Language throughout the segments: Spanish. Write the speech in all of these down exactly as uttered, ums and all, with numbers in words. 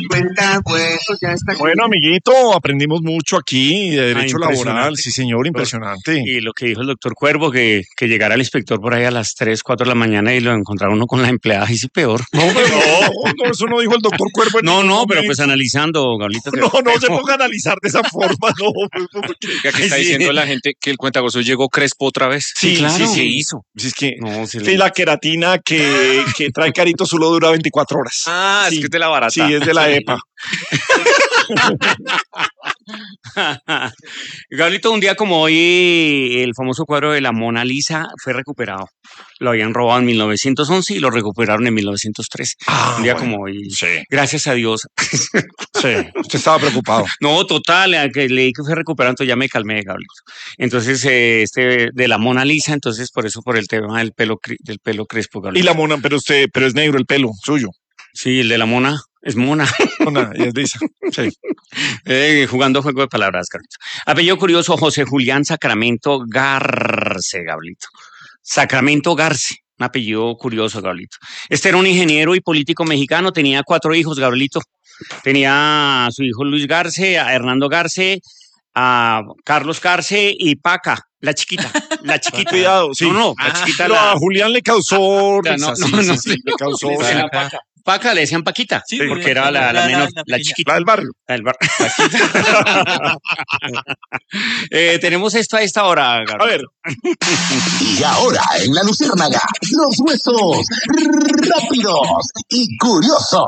Cuenta, pues, ya está. Bueno, amiguito, aprendimos mucho aquí de derecho Ah, laboral. Sí, señor, impresionante. Y lo que dijo el doctor Cuervo, que, que llegara el inspector por ahí a las tres, cuatro de la mañana y lo encontrara uno con la empleada, y sí peor. No, pero no, no, eso no dijo el doctor Cuervo. en No, ningún no, momento. pero pues analizando, Gablito. que- No, no se ponga a analizar de esa forma, no. Ya que está Sí. diciendo la gente que el cuentagozo llegó crespo otra vez. Sí, claro. sí, sí. ¿Qué hizo? Sí, es que No, se sí, le- la queratina que, que trae Carito solo dura veinticuatro horas. Ah, Sí. es que es de la barata. Sí, es de la E P A. Gablito, un día como hoy, el famoso cuadro de la Mona Lisa fue recuperado. Lo habían robado en mil novecientos once y lo recuperaron en mil novecientos tres. Ah, un día bueno. como hoy. Sí, Gracias a Dios. sí. Usted estaba preocupado. No, total, a que leí que fue recuperado, entonces ya me calmé, Gablito. Entonces, eh, este de la Mona Lisa, entonces por eso, por el tema del pelo, cri- del pelo crespo, Y Gablito. la mona, pero usted, pero es negro el pelo suyo. Sí, el de la mona es mona. Mona, y es lisa. Sí. Eh, jugando juego de palabras, Gablito. Apellido curioso, José Julián Sacramento Garce, Gablito. Sacramento Garce, un apellido curioso, Gablito. Este era un ingeniero y político mexicano, tenía cuatro hijos, Gablito. Tenía a su hijo Luis Garce, a Hernando Garce, a Carlos Garce y Paca, la chiquita, la chiquita. Cuidado, sí. No, no, la Ah, chiquita. pero La, a Julián le causó Ya, risa, no, sí, no, sí, no, sí, le causó le decían Paca. Paca, le decían Paquita, Sí, porque sí, era la, la la- la- menor, la la pequeña. chiquita. la del barrio. La del bar. Eh, tenemos esto a esta hora, A Gabriel. ver, Y ahora en la Luciérnaga, los huesos rápidos y curiosos.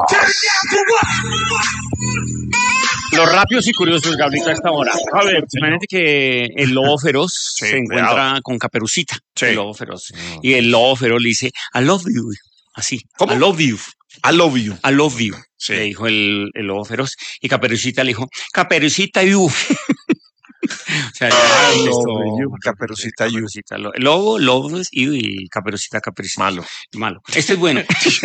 Los rápidos y curiosos, Gabriel, a esta hora. a ver. Imagínate que el lobo feroz Sí, se encuentra cuidado. con Caperucita, Sí. el lobo feroz. Y el lobo feroz le dice, I love you. Así, ¿Cómo? I love you, I love you. I love you. Sí. Le dijo el, el lobo feroz. Y Caperucita le dijo, Caperucita you. O sea, ya, I love esto- you, Caperucita you. Caperucita, lo- el lobo, lobos y, y Caperucita, Caperucita. Malo. Malo. Este es bueno.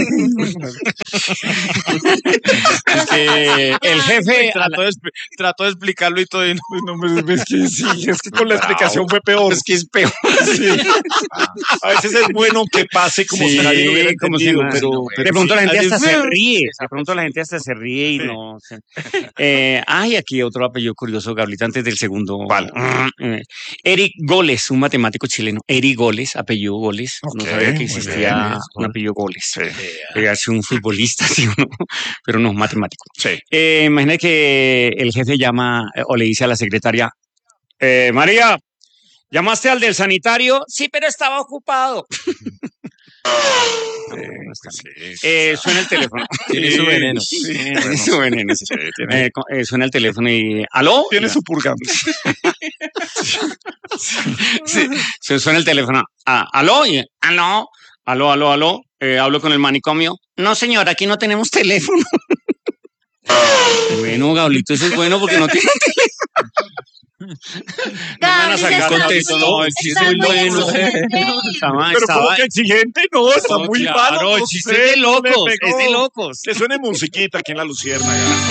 Es que el jefe... Trató de, expli- trató de explicarlo y todo. Y no, No, me- es que sí, es que con la explicación fue peor. Es que es peor. Sí. A veces es bueno que pase como Sí, si nadie lo hubiera como si entendido, nada. pero, de pero pronto la gente así hasta es. se ríe. De pronto la gente hasta se ríe y Sí. no sé. Eh, ay, aquí otro apellido curioso, Gablita, antes del segundo. ¿Cuál? Eh, Eric Goles, un matemático chileno. Eric Goles, apellido Goles. No Ok, sabía que muy existía bien. un apellido Goles. Sí. Debe ser un futbolista, ¿sí o no? Pero no, matemático. Sí. Eh, imagina que el jefe llama eh, o le dice a la secretaria, eh, María, ¿llamaste al del sanitario? Sí, pero estaba ocupado. Eh, suena el teléfono. Tiene su veneno. Sí, Tiene bueno, su veneno, sí. sí, tiene, Eh, co- eh, suena el teléfono y ¿aló? tiene su purgante. Sí, se suena el teléfono. Ah, ¿aló? Y, ¿aló? ¿Aló, aló, aló? Eh, ¿hablo con el manicomio? No, señor, aquí no tenemos teléfono. Bueno, Gablito, eso es bueno porque no tiene teléfono. No me van a sacar contexto, no, el chiste es muy bueno. Estaba, Pero como estaba, que exigente, no, está no, muy claro, malo. el no chiste sé, es de no le locos, pegó. es de locos. Que suene musiquita aquí en la Luciérnaga.